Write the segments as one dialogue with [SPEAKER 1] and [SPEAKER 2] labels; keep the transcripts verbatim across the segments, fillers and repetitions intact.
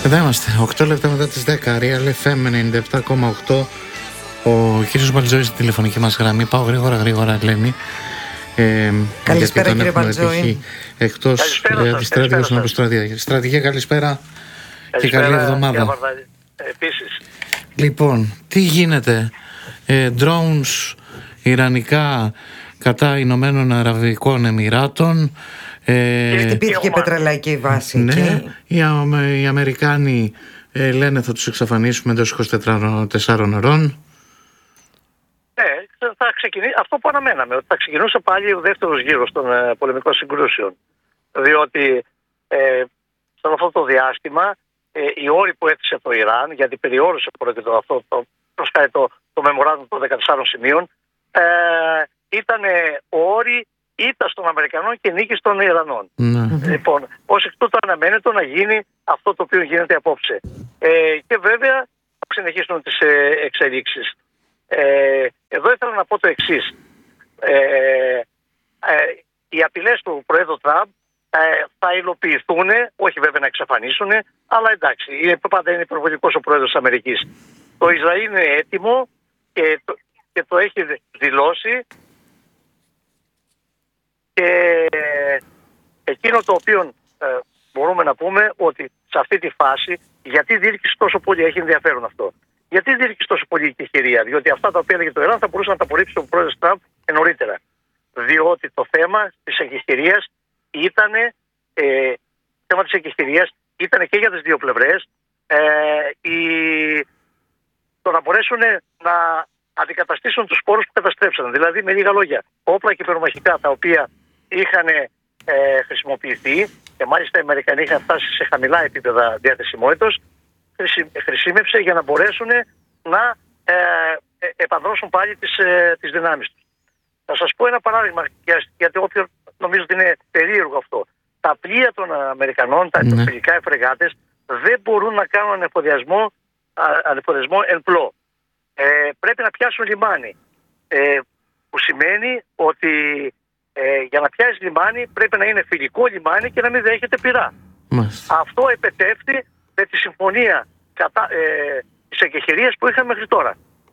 [SPEAKER 1] Εδώ είμαστε, οκτώ λεπτά μετά τις δέκα, Real εφ εμ ενενήντα επτά κόμμα οκτώ. Ο κύριος Μπαλτζόης στη τηλεφωνική μας γραμμή. Πάω γρήγορα γρήγορα, Ελένη. Ε,
[SPEAKER 2] καλησπέρα κύριε Μπαλτζόη.
[SPEAKER 1] Εκτός αντιστράτηγος από στρατηγέ. Στρατηγέ, καλησπέρα, καλησπέρα και καλή εβδομάδα.
[SPEAKER 3] Επίσης.
[SPEAKER 1] Λοιπόν, τι γίνεται? Ε, drones ιρανικά κατά Ηνωμένων Αραβικών Εμιράτων.
[SPEAKER 2] Ε, Χτυπήθηκε πετρελαϊκή βάση.
[SPEAKER 1] Ναι,
[SPEAKER 2] και...
[SPEAKER 1] οι, Αμε, οι Αμερικάνοι ε, λένε θα τους εξαφανίσουμε εντός είκοσι τεσσάρων ώρων.
[SPEAKER 3] Ναι, θα ξεκινήσει αυτό που αναμέναμε, ότι θα ξεκινούσε πάλι ο δεύτερος γύρος των ε, πολεμικών συγκρούσεων. Διότι ε, σε αυτό το διάστημα ε, οι όροι που έθεσε το Ιράν, γιατί περιόρισε πρόκειτο αυτό το, το, το, το memorandum των δεκατεσσάρων σημείων, ε, ήταν όροι ήττα των Αμερικανών και νίκης των Ιρανών.
[SPEAKER 1] Ναι.
[SPEAKER 3] Λοιπόν, ως εκ τούτου αναμένεται να γίνει αυτό το οποίο γίνεται απόψε. Ε, και βέβαια θα συνεχίσουν τις ε, εξελίξεις. Ε, εδώ ήθελα να πω το εξής. Ε, ε, οι απειλές του Προέδρου Τραμπ ε, θα υλοποιηθούν, όχι βέβαια να εξαφανίσουν, αλλά εντάξει, είναι, πάντα είναι υπερβολικός ο Πρόεδρος της Αμερικής. Το Ισραήλ είναι έτοιμο και το, και το έχει δηλώσει. Και εκείνο το οποίο ε, μπορούμε να πούμε ότι σε αυτή τη φάση, γιατί διήρκησε τόσο πολύ, έχει ενδιαφέρον αυτό. Γιατί διήρκησε τόσο πολύ η εκεχηρία? Διότι αυτά τα οποία έλεγε το Ιράν θα μπορούσε να τα απορρίψει ο πρόεδρος Τραμπ νωρίτερα. Διότι το θέμα της εκεχηρίας ήταν, ε, θέμα της εκεχηρίας ήταν και για τις δύο πλευρές ε, η, το να μπορέσουν να αντικαταστήσουν τους σπόρους που καταστρέψαν. Δηλαδή, με λίγα λόγια, όπλα και πυρομαχικά τα οποία είχαν ε, χρησιμοποιηθεί και μάλιστα οι Αμερικανοί είχαν φτάσει σε χαμηλά επίπεδα διαθεσιμότητας, χρησιμεύσε για να μπορέσουν να ε, ε, επανδρώσουν πάλι τις, ε, τις δυνάμεις τους. Θα σας πω ένα παράδειγμα, γιατί όποιον νομίζω ότι είναι περίεργο αυτό. Τα πλοία των Αμερικανών, τα φιλικά ναι. εφρεγάτες, δεν μπορούν να κάνουν ανεφοδιασμό, ανεφοδιασμό εν πλώ. Ε, πρέπει να πιάσουν λιμάνι, ε, που σημαίνει ότι ε, για να πιάσει λιμάνι πρέπει να είναι φιλικό λιμάνι και να μην δέχεται πυρά. Μάλιστα. Αυτό επετεύχθη με τη συμφωνία κατά, ε, της εκεχηρίας που είχαμε μέχρι τώρα.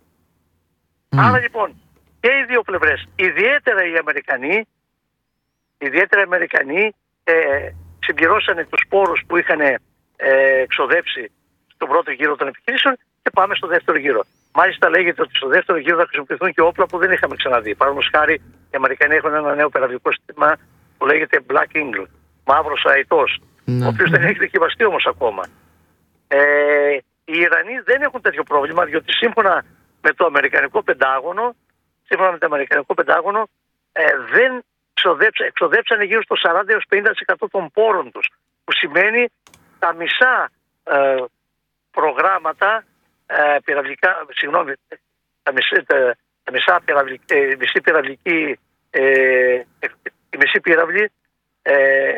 [SPEAKER 3] Mm. Άρα λοιπόν και οι δύο πλευρές, ιδιαίτερα οι Αμερικανοί, ιδιαίτερα οι Αμερικανοί ε, συμπληρώσανε τους πόρους που είχαν ε, εξοδέψει στον πρώτο γύρο των επιχειρήσεων και πάμε στο δεύτερο γύρο. Μάλιστα λέγεται ότι στο δεύτερο γύρο θα χρησιμοποιηθούν και όπλα που δεν είχαμε ξαναδεί. Παραδείγματος χάρη, οι Αμερικανοί έχουν ένα νέο πυραυλικό σύστημα που λέγεται Black Eagle, μαύρος αητός, mm. ο οποίος δεν έχει δοκιμαστεί όμως ακόμα. Ε, οι Ιρανοί δεν έχουν τέτοιο πρόβλημα, διότι σύμφωνα με το Αμερικανικό Πεντάγωνο, σύμφωνα με το Αμερικανικό Πεντάγωνο, ε, δεν εξοδέψαν, εξοδέψανε γύρω στο σαράντα έως πενήντα τοις εκατό των πόρων τους, που σημαίνει τα μισά ε, προγράμματα ε, πυραυλικά, συγγνώμη, τα μισά, τα, τα μισά πυραυλική, ε, μισή πυραυλική, ε, η μισή πύραυλη, ε,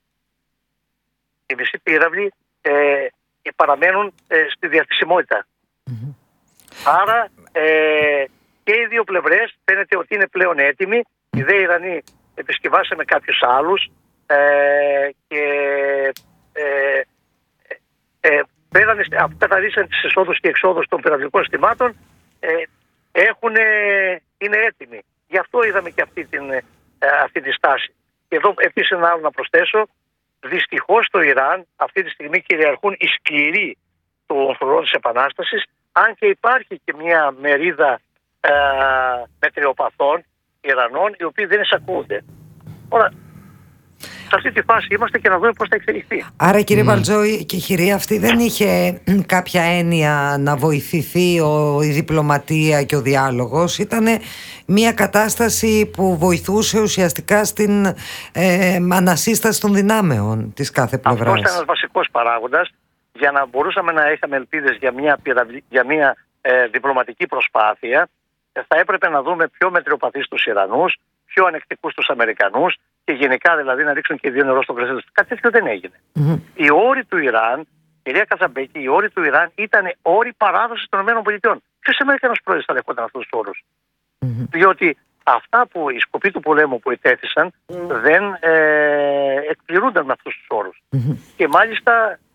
[SPEAKER 3] η μισή πύραυλη ε, παραμένουν ε, στη διαθεσιμότητα. Mm-hmm. Άρα ε, και οι δύο πλευρές φαίνεται ότι είναι πλέον έτοιμοι. Οι δε Ιρανοί επισκευάσαμε κάποιους άλλους ε, και ε, ε, πέρανε, αφού καταδείξαν τις εισόδους και εξόδους των πυραυλικών συστημάτων, ε, έχουν, είναι έτοιμοι. Γι' αυτό είδαμε και αυτή, την, ε, αυτή τη στάση. Και εδώ επίσης ένα άλλο να προσθέσω. Δυστυχώς στο Ιράν αυτή τη στιγμή κυριαρχούν οι σκληροί των φρουρών της Επανάστασης, αν και υπάρχει και μια μερίδα ε, μετριοπαθών Ιρανών, οι οποίοι δεν εισακούονται. Τώρα, σε αυτή τη φάση είμαστε και να δούμε πώς θα εξελιχθεί.
[SPEAKER 2] Άρα κύριε mm. Μπαλτζόη, η εκεχηρία αυτή δεν είχε κάποια έννοια να βοηθηθεί ο, η διπλωματία και ο διάλογος. Ήταν μια κατάσταση που βοηθούσε ουσιαστικά στην ε, ανασύσταση των δυνάμεων της κάθε πλευράς.
[SPEAKER 3] Αυτό ήταν ένας βασικός παράγοντας για να μπορούσαμε να είχαμε ελπίδες για μια, για μια ε, διπλωματική προσπάθεια. Θα έπρεπε να δούμε πιο μετριοπαθείς τους Ιρανούς, πιο ανεκτικούς τους Αμερικανούς και γενικά δηλαδή να ρίξουν και δύο νερό στο κρασί τους. Κάτι τέτοιο δεν έγινε. Mm-hmm. Οι όροι του Ιράν, κυρία Καζαμπέκη, οι όροι του Ιράν ήταν όροι παράδοσης των ΗΠΑ. Ποιος Αμερικανός πρόεδρος θα δεχόταν αυτούς τους όρους? Mm-hmm. Διότι αυτά που οι σκοποί του πολέμου που ετέθησαν mm-hmm. δεν ε, εκπληρούνταν με αυτούς τους όρους. Mm-hmm. Και μάλιστα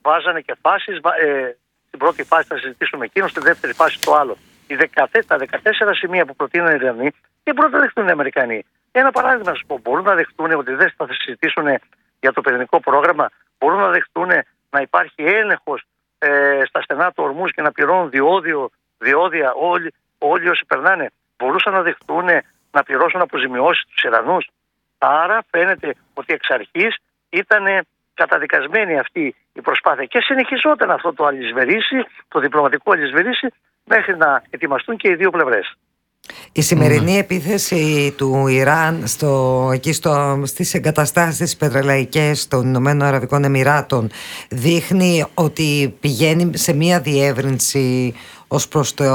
[SPEAKER 3] βάζανε και φάσεις. Ε, στην πρώτη φάση θα συζητήσουμε εκείνο, στη δεύτερη φάση το άλλο. Οι δεκατέσσερα, τα δεκατέσσερα σημεία που προτείνουν οι Ιρανοί δεν μπορούν να δεχτούν οι Αμερικανοί. Ένα παράδειγμα να σας πω: μπορούν να δεχτούν ότι δεν θα συζητήσουν για το πυρηνικό πρόγραμμα, μπορούν να δεχτούν να υπάρχει έλεγχος ε, στα στενά του Ορμούζ και να πληρώνουν διόδιο, διόδια όλοι, όλοι όσοι περνάνε. Μπορούσαν να δεχτούν να πληρώσουν αποζημιώσεις στους Ιρανούς. Άρα φαίνεται ότι εξ αρχής ήταν καταδικασμένη αυτή η προσπάθεια και συνεχιζόταν αυτό το αλυσβερίσι, το διπλωματικό αλυσβερίσι, μέχρι να ετοιμαστούν και οι δύο πλευρές.
[SPEAKER 2] Η σημερινή mm. επίθεση του Ιράν στο, εκεί στο, στις εγκαταστάσεις πετρελαϊκές των Ηνωμένων Αραβικών Εμιράτων δείχνει ότι πηγαίνει σε μία διεύρυνση ως προς το,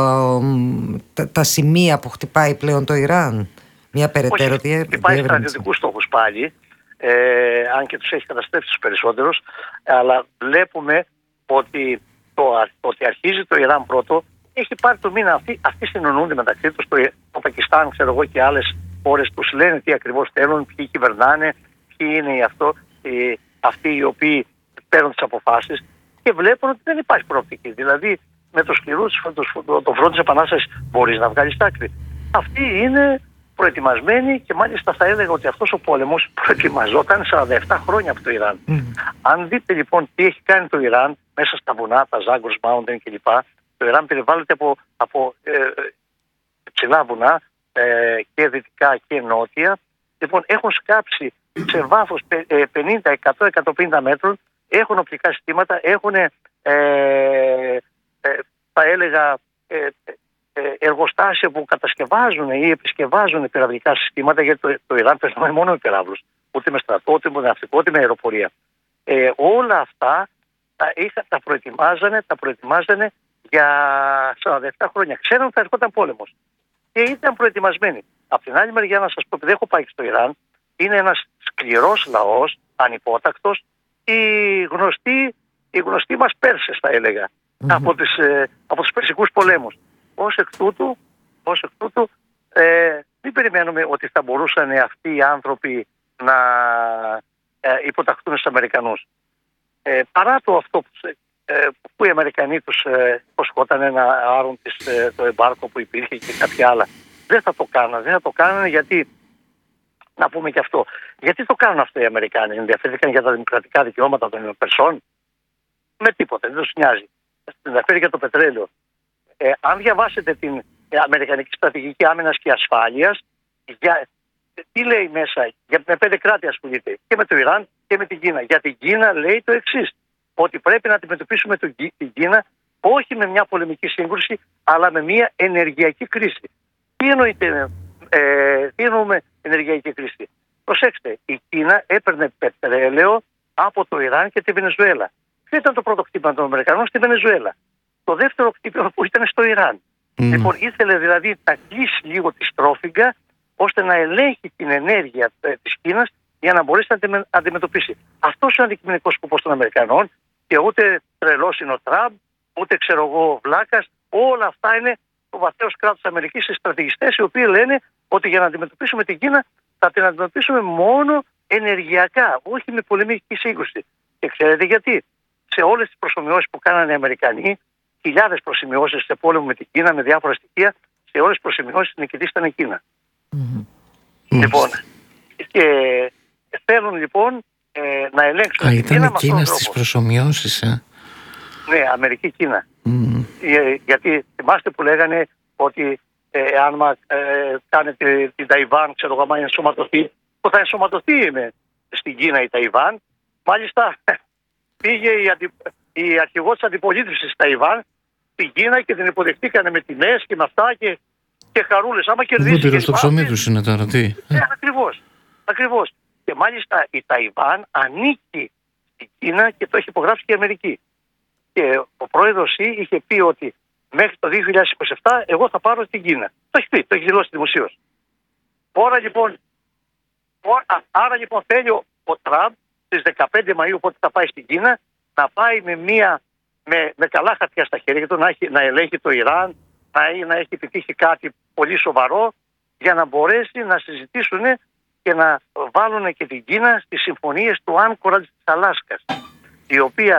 [SPEAKER 2] τα, τα σημεία που χτυπάει πλέον το Ιράν? Μια περαιτέρω διεύρυνση.
[SPEAKER 3] Υπάρχει στρατιωτικούς στόχους πάλι, ε, αν και τους έχει καταστρέψει τους περισσότερους, αλλά βλέπουμε ότι, το, ότι αρχίζει το Ιράν πρώτο. Έχει πάρει το μήνα αυτή, αυτοί συνονούνται μεταξύ τους, το, το Πακιστάν, ξέρω εγώ, και άλλες χώρες τους λένε τι ακριβώς θέλουν, ποιοι κυβερνάνε, ποιοι είναι οι αυτό, οι, αυτοί οι οποίοι παίρνουν τις αποφάσεις, και βλέπουν ότι δεν υπάρχει προοπτική. Δηλαδή, με το σκληρό το, το φρόντο της Επανάστασης μπορείς να βγάλεις άκρη. Αυτοί είναι προετοιμασμένοι και μάλιστα θα έλεγα ότι αυτός ο πόλεμος προετοιμαζόταν σαράντα επτά χρόνια από το Ιράν. Mm. Αν δείτε λοιπόν τι έχει κάνει το Ιράν μέσα στα βουνά, τα Zagros Mountain κλπ. Το Ιράν περιβάλλεται από, από ε, ψηλά βουνά ε, και δυτικά και νότια. Λοιπόν, έχουν σκάψει σε βάθος πενήντα, εκατό, εκατόν πενήντα μέτρων, έχουν οπτικά συστήματα, έχουν ε, ε, θα έλεγα ε, ε, εργοστάσια που κατασκευάζουν ή επισκευάζουν πυραυλικά συστήματα, γιατί το, το Ιράν περνάει μόνο με πυράβλους, ούτε με στρατό, ούτε με ναυτικό, ούτε με αεροπορία. Ε, όλα αυτά τα, είχα, τα προετοιμάζανε, τα προετοιμάζανε για σαράντα επτά χρόνια. Ξέραν ότι θα ερχόταν πόλεμος και ήταν προετοιμασμένοι. Από την άλλη μεριά, να σας πω, επειδή έχω πάει στο Ιράν, είναι ένας σκληρός λαός, ανυπότακτος, οι γνωστοί, οι γνωστοί μας Πέρσες, θα έλεγα, mm-hmm. από, τις, ε, από τους Περσικούς πολέμους. Ως εκ τούτου, ως εκ τούτου ε, μην περιμένουμε ότι θα μπορούσαν αυτοί οι άνθρωποι να ε, υποταχθούν στους Αμερικανούς. Ε, παρά το αυτό που, ε, που οι Αμερικανοί τους ε, υποσχόταν να άρουν τις, ε, το εμπάρκο που υπήρχε και κάποια άλλα, δεν θα το κάνουν. Δεν θα το κάνουν γιατί, να πούμε και αυτό, γιατί το κάνουν αυτό οι Αμερικάνοι? Ενδιαφέρθηκαν για τα δημοκρατικά δικαιώματα των Περσών? Με τίποτα, δεν τους νοιάζει. Ενδιαφέρει για το πετρέλαιο. Ε, αν διαβάσετε την ε, Αμερικανική Στρατηγική Άμυνας και Ασφάλειας, για, τι λέει μέσα? Για με πέντε κράτη ασχολείται, και με το Ιράν και με την Κίνα. Για την Κίνα λέει το εξής, ότι πρέπει να αντιμετωπίσουμε το, την Κίνα όχι με μια πολεμική σύγκρουση, αλλά με μια ενεργειακή κρίση. Τι εννοείται, ε, τι εννοούμε ενεργειακή κρίση? Προσέξτε, η Κίνα έπαιρνε πετρέλαιο από το Ιράν και τη Βενεζουέλα. Ποιο ήταν το πρώτο χτύπημα των Αμερικανών? Στη Βενεζουέλα. Το δεύτερο χτύπημα που ήταν στο Ιράν. Mm. Λοιπόν, ήθελε δηλαδή να κλείσει λίγο τη στρόφιγγα, ώστε να ελέγχει την ενέργεια ε, της Κίνας για να μπορέσει να την αντιμετωπίσει. Αυτός είναι ο αντικειμενικός σκοπός των Αμερικανών, και ούτε τρελός είναι ο Τραμπ, ούτε ξέρω εγώ βλάκας. Όλα αυτά είναι το βαθέως κράτος της Αμερικής, οι στρατηγιστές, οι οποίοι λένε ότι για να αντιμετωπίσουμε την Κίνα θα την αντιμετωπίσουμε μόνο ενεργειακά, όχι με πολεμική σύγκρουση. Και ξέρετε γιατί? Σε όλες τις προσομοιώσεις που κάνανε οι Αμερικανοί, χιλιάδες προσημειώσεις σε πόλεμο με την Κίνα, με διάφορα στοιχεία, σε όλες τις προσημειώσεις την νικητής ήταν η Κίνα. Mm-hmm. Λοιπόν, και θέλουν λοιπόν ε, να ελέγξουν.
[SPEAKER 1] Α, ήταν η Κίνα στις προσομοιώσεις, ε?
[SPEAKER 3] Ναι, Αμερική-Κίνα.
[SPEAKER 1] Mm.
[SPEAKER 3] Ε, γιατί θυμάστε που λέγανε ότι ε, αν ε, κάνετε την Ταϊβάν, ξέρω εγώ, αν ενσωματωθεί, που θα ενσωματωθεί με, στην Κίνα η Ταϊβάν. Μάλιστα πήγε η, αντι, η αρχηγός της αντιπολίτευσης της Ταϊβάν στην Κίνα και την υποδεχτήκανε με τιμές και με αυτά και, και χαρούλες. Άμα κερδίσει.
[SPEAKER 1] Βούτυρο στο ψωμί τους είναι τώρα, τι?
[SPEAKER 3] Ναι, ακριβώς, ακριβώς. Και μάλιστα η Ταϊβάν ανήκει στην Κίνα και το έχει υπογράψει και η Αμερική. Και ο πρόεδρος Σι είχε πει ότι μέχρι το δύο χιλιάδες είκοσι επτά εγώ θα πάρω στην Κίνα. Το έχει πει, το έχει δηλώσει δημοσίως. Άρα λοιπόν, άρα λοιπόν θέλει ο, ο Τραμπ στις δεκαπέντε Μαΐου, οπότε θα πάει στην Κίνα, να πάει με, μια, με, με καλά χαρτιά στα χέρια του, να, έχει, να ελέγχει το Ιράν, να, να έχει επιτύχει κάτι πολύ σοβαρό, για να μπορέσει να συζητήσουν και να βάλουν και την Κίνα στις συμφωνίες του Άνκοραντ της Αλάσκας, η οποία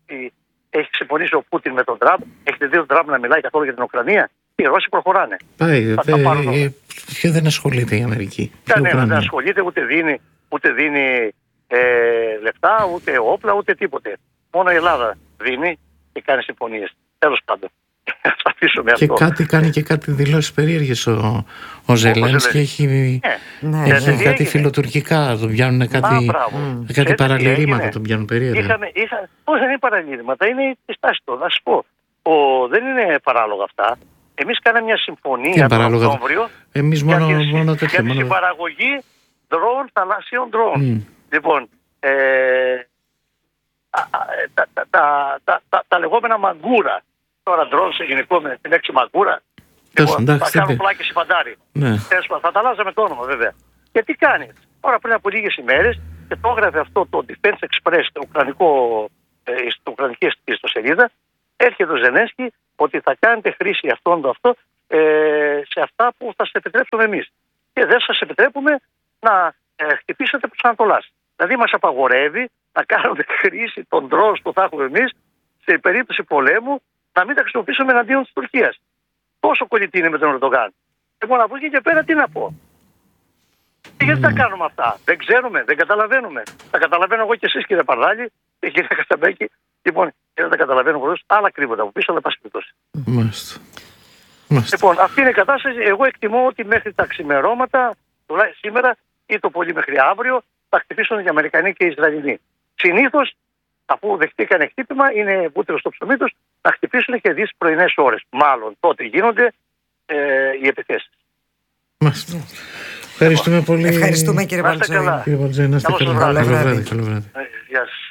[SPEAKER 3] ότι έχει συμφωνήσει ο Πούτιν με τον Τραμπ. Έχετε δει τον Τραμπ να μιλάει καθόλου για την Ουκρανία? Οι Ρώσοι προχωράνε.
[SPEAKER 1] Πάει, δε, ε, και δεν ασχολείται η Αμερική.
[SPEAKER 3] Κανένα δεν ασχολείται, ούτε δίνει, ούτε δίνει ε, λεφτά, ούτε όπλα, ούτε τίποτε. Μόνο η Ελλάδα δίνει και κάνει συμφωνίες. Τέλος πάντων. Θα αφήσουμε
[SPEAKER 1] και
[SPEAKER 3] αυτό.
[SPEAKER 1] Κάτι κάνει και κάτι δηλώσεις περίεργες ο, ο Ζελένσκι. Έχει,
[SPEAKER 2] ναι,
[SPEAKER 1] έχει
[SPEAKER 2] ναι,
[SPEAKER 1] κάτι
[SPEAKER 3] έγινε.
[SPEAKER 1] φιλοτουρκικά. Τον πιάνουν κάτι,
[SPEAKER 3] Α,
[SPEAKER 1] κάτι παραλυρήματα. Τον πιάνουν περίεργα.
[SPEAKER 3] Είχαμε, είχα, πώς δεν είναι παραλυρήματα, είναι η στάση του. Να σου πω. Ο, δεν είναι παράλογα αυτά. Εμείς κάναμε μια συμφωνία τον Οκτώβριο
[SPEAKER 1] Εμείς μόνο,
[SPEAKER 3] για,
[SPEAKER 1] μόνο
[SPEAKER 3] για,
[SPEAKER 1] τέτοια,
[SPEAKER 3] για τη
[SPEAKER 1] μόνο...
[SPEAKER 3] συμπαραγωγή δρόουν, θαλάσσιων δρόουν.
[SPEAKER 1] Mm.
[SPEAKER 3] Λοιπόν, ε, τα, τα, τα, τα, τα, τα, τα λεγόμενα μαγκούρα. Τώρα ντρόν σε γενικό με τη λέξη μαγκούρα. Λοιπόν, θα κάνουν πλάκες οι φαντάροι.
[SPEAKER 1] Ναι.
[SPEAKER 3] Θα τα αλλάζαμε το όνομα βέβαια. Και τι κάνει. Τώρα πριν από λίγες ημέρες και το έγραφε αυτό το Defense Express, το ουκρανικό, ε, στο ουκρανική ιστοσελίδα, έρχεται ο Ζελένσκι ότι θα κάνετε χρήση αυτόν το αυτό ε, σε αυτά που θα σας επιτρέψουμε εμείς. Και δεν σας επιτρέπουμε να ε, χτυπήσετε προς Ανατολάς. Δηλαδή μας απαγορεύει να κάνουμε χρήση των ντρόουν που θα έχουμε εμείς σε περίπτωση πολέμου να μην τα χρησιμοποιήσουμε εναντίον της Τουρκίας. Πόσο κολλητή είναι με τον Ερντογάν. Λοιπόν, από εκεί και πέρα τι να πω. Και γιατί τα κάνουμε αυτά. Δεν ξέρουμε, δεν καταλαβαίνουμε. Τα καταλαβαίνω εγώ και εσείς κύριε Παρδάλη και κύριε Κασταμπέκη. Λοιπόν, και δεν τα καταλαβαίνω χωρίς άλλα κρύβονται από πίσω, αλλά πάση περιπτώσει.
[SPEAKER 1] Μάλιστα. Μάλιστα.
[SPEAKER 3] Λοιπόν, αυτή είναι η κατάσταση. Εγώ εκτιμώ ότι μέχρι τα ξημερώματα, τουλάχιστον σήμερα ή το πολύ μέχρι αύριο, θα χτυπήσουν οι Αμερικανοί και οι Ισραηλινοί. Συνήθως, αφού δεχτήκαν χτύπημα, είναι βούτυρο στο ψωμί τους, να χτυπήσουν και τις πρωινές ώρες. Μάλλον τότε γίνονται ε, οι επιθέσεις.
[SPEAKER 1] Μάλιστα. Ευχαριστούμε πολύ.
[SPEAKER 2] Ευχαριστούμε κύριε Παλτζόη.
[SPEAKER 3] Να είστε καλά.
[SPEAKER 1] Κύριε Παλτζόη, να είστε καλά.
[SPEAKER 2] Καλό βράδυ.
[SPEAKER 1] Καλό βράδυ.
[SPEAKER 3] Γεια σας.